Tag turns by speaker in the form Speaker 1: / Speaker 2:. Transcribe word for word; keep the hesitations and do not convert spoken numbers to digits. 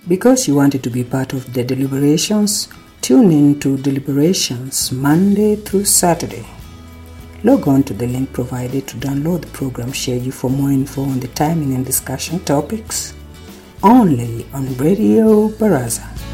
Speaker 1: Because you wanted to be part of the deliberations, tune in to Deliberations Monday through Saturday. Log on to the link provided to download the program schedule for more info on the timing and discussion topics. Only on Radio Baraza.